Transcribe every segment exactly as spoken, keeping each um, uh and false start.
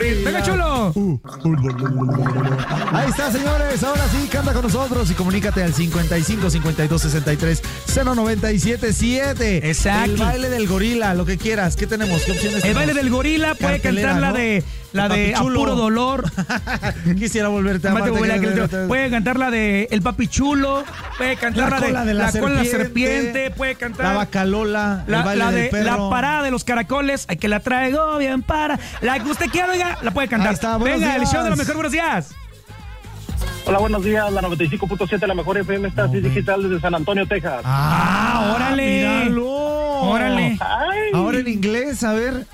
morir. ¡Venga, chulo! Ahí está, señores. Ahora sí, canta con nosotros y comunícate al cincuenta y cinco, cincuenta y dos, sesenta y tres, cero noventa y siete siete. Exacto. El baile del gorila, lo que quieras. ¿Qué tenemos? ¿Qué opciones El tenemos? baile del gorila puede Cartelera, cantar la ¿no? de la de Papi chulo. Apuro Dolor. Quisiera volverte a Mate, amarte, abuela, que- que le- Puede cantar la de El Papi Chulo. Puede cantar La la, cola de la cola de la serpiente. serpiente. Puede cantar La Bacalola, la, el baile la del de perro. la parada de los caracoles. Ay, que la traigo bien para. La que usted quiera, oiga, la puede cantar. Ahí está, buenos Venga, el días. show de lo mejor, buenos días. Hola, buenos días. La noventa y cinco punto siete, la mejor F M, está así digital desde San Antonio, Texas. Ah, Ah, órale. míralo. Órale. Ay. Ahora en inglés, a ver.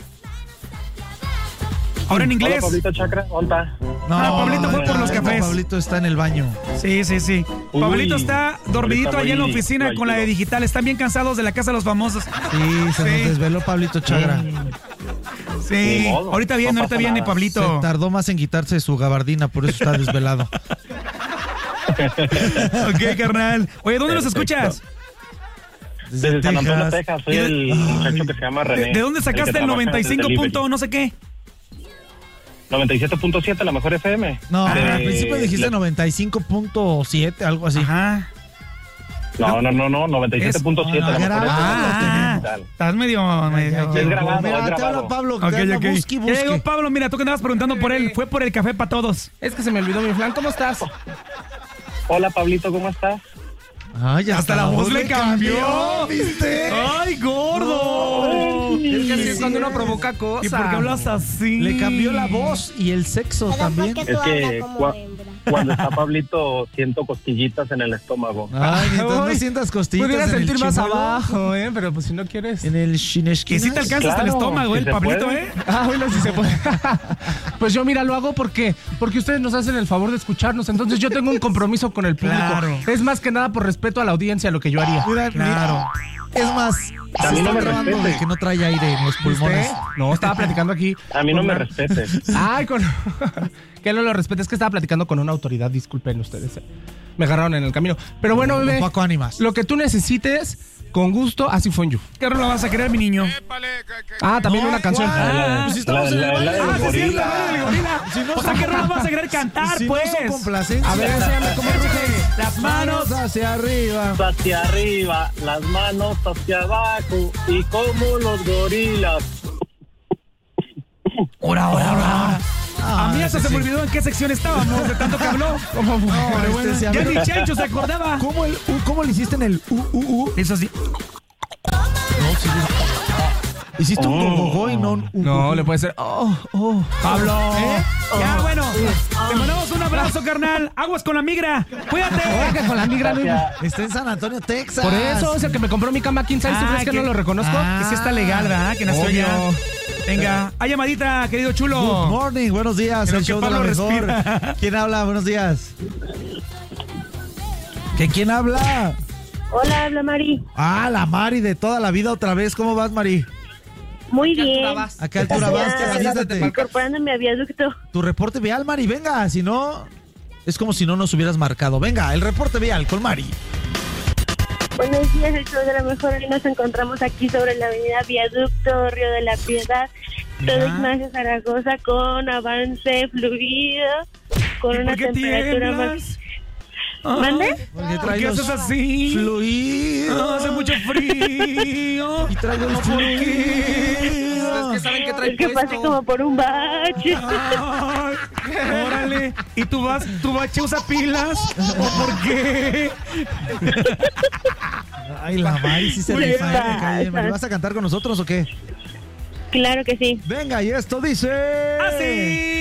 Ahora en Hola, inglés. Pablito Chakra, ¿dónde está? No, Ah, Pablito fue por los no, cafés. Pablito está en el baño. Sí, sí, sí. Uy, Pablito está dormidito está allá en la muy oficina con la de tranquilo. digital. Están bien cansados de la casa de los famosos. Sí, se Sí. nos desveló Pablito Chagra. Sí. Ni modo, Ahorita viene, no ahorita pasa viene nada. Pablito. Se tardó más en quitarse su gabardina, por eso está desvelado. Ok, carnal. Oye, ¿dónde nos escuchas? Desde San Antonio, Texas. Soy ¿Y de- el muchacho que se llama ¿De, René. de dónde sacaste que el trabaja noventa y en cinco delivery. punto no sé qué? noventa y siete punto siete, la mejor F M. No, De- al principio dijiste le- noventa y cinco punto siete, algo así. Ajá. No, no, no, no, noventa y siete punto siete, Es- la mejor grabado, F M. Ah, digital. estás medio... medio- Es grabado, Mira, es te grabado. habla Pablo. Ok, que anda ok. busque y Ya llegó busque. Pablo, mira, tú que andabas preguntando por él. Fue por el café para todos. Es que se me olvidó mi flan. ¿Cómo estás? Hola, Pablito, ¿cómo estás? Ay, Hasta la voz le cambió. ¿viste? ¡Ay, gordo! Es que así Sí, es cuando sí. uno provoca cosas. ¿Y por qué hablas así? Le cambió la voz y el sexo Pero también. porque Es tú que hablas como cua- hembra. cuando está Pablito siento cosquillitas en el estómago. Ay, entonces no Ay, sientas costillitas Pudiera en el sentir más chimuelo. abajo, ¿eh? Pero pues si no quieres. En el Que shinesquinas. sí te alcanza hasta el Claro, estómago, si el se Pablito, puede. ¿eh? Ah, bueno, si se puede. Pues yo, mira, lo hago porque porque ustedes nos hacen el favor de escucharnos. Entonces yo tengo un compromiso con el público. Claro. Es más que nada por respeto a la audiencia, lo que yo haría. Mira, Claro. mira, es más, A se mí no está me grabando respete. de que no trae aire en los pulmones. ¿Usted? No, estaba platicando aquí. A mí no con me una- respetes. Ay, con... que no lo respete. Es que estaba platicando con una autoridad. Disculpen ustedes. eh. Me agarraron en el camino. Pero bueno, bebé. Paco Ánimas. Lo que tú necesites, con gusto, así fue yo. ¿Qué rola vas a querer, mi niño? Ah, también No, una canción. ¿cuál? Ah, pues si estamos en el la- la- baile la del del Ah, sí, sí, gorila. la baile del gorila. Si no O sea, son- ¿qué rola vas a querer cantar, Si pues? no son complacencias. A ver, enséñame cómo ruge. Las manos. hacia arriba. Hacia arriba, las manos hacia abajo y como los gorilas. Ora, ora, ora. Ah, A mí hasta ese se me sí. olvidó en qué sección estábamos, de tanto que habló. ¿Cómo fue? No, Pero este bueno, sí, a ya ver. ni Chencho se acordaba. ¿Cómo, el, u- ¿Cómo le hiciste en el u, u, u? Eso sí. No, sí. Hiciste un Oh. gogogo y no un u, No, u, le u. puede ser. Oh, oh. Pablo. ¿Eh? Ya, bueno. Te mandamos un abrazo, carnal. Aguas con la migra. Cuídate. Oiga, con la migra, no- Gracias. Está en San Antonio, Texas. Por eso es el que me compró mi cama king size. ¿Tú Ah, crees que que- no lo reconozco? Ah. Que sí está legal, ¿verdad? Que nació Obvio. ya. Venga. Hay llamadita, querido Good chulo. morning, buenos días. Pero El que show de la Pablo mejor. respira. ¿Quién habla? Buenos días. ¿Que quién habla? Hola, habla Mari. Ah, la Mari de toda la vida otra vez. ¿Cómo vas, Mari? Muy bien. ¿A qué altura vas? Ya, Alístate. incorporándome a viaducto. Tu reporte vial, Mari, venga. Si no, es como si no nos hubieras marcado. Venga, el reporte vial con Mari. Buenos días, el show de la mejor. Hoy nos encontramos aquí sobre la avenida Viaducto, Río de la Piedad. Todo Mira. Ignacio Zaragoza con avance fluido, con ¿Y una por qué temperatura más... tiemblas? Ah, Porque ¿Por qué traigo haces así? fluido. Ah, hace mucho frío. Y traigo el fluido. Es que saben que trae Es que pasé puesto. como por un bache. Ay, órale. ¿Y tú vas, tu bache usa pilas? ¿O por qué? Ay, la Mari sí se ¿Qué rifa, eh, pasa? calle. ¿Me vas a cantar con nosotros o qué? Claro que sí. Venga, y esto dice... Así.